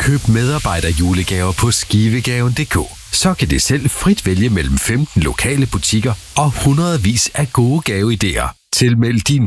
Køb medarbejderjulegaver på skivegaven.dk. Så kan det selv frit vælge mellem 15 lokale butikker og hundredvis af gode gaveidéer. Tilmeld din